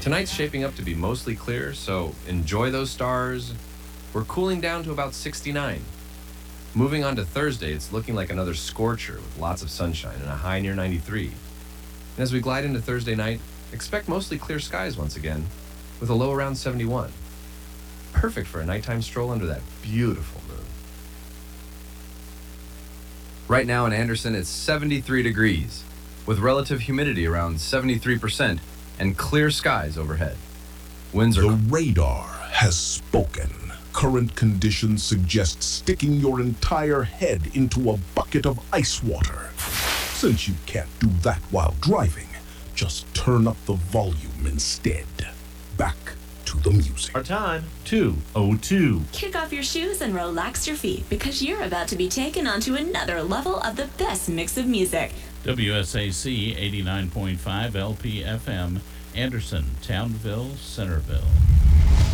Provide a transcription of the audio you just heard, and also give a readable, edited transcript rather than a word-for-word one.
Tonight's shaping up to be mostly clear, so enjoy those stars. We're cooling down to about 69. Moving on to Thursday, it's looking like another scorcher with lots of sunshine and a high near 93. And as we glide into Thursday night, expect mostly clear skies once again, with a low around 71. Perfect for a nighttime stroll under that beautiful moon. Right now in Anderson, it's 73 degrees, with relative humidity around 73% and clear skies overhead. Winds are... The radar has spoken. Current conditions suggest sticking your entire head into a bucket of ice water. Since you can't do that while driving, just turn up the volume instead. Back to the music. Our time, 2:02. Kick off your shoes and relax your feet because you're about to be taken onto another level of the best mix of music. WSAC 89.5 LPFM, Anderson, Townville, Centerville.